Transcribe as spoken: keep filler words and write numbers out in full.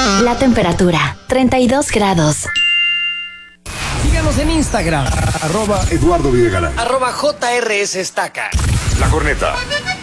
La temperatura, treinta y dos grados. Síganos en Instagram, Arroba Eduardo Videgaray. arroba J R S Estaca. La Corneta.